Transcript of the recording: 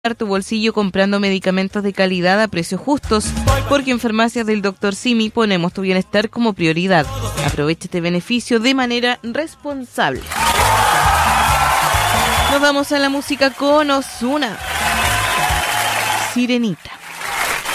tu bolsillo comprando medicamentos de calidad a precios justos, porque en Farmacias del Dr. Simi ponemos tu bienestar como prioridad. Aprovecha este beneficio de manera responsable. Nos vamos a la música con Ozuna. Sirenita.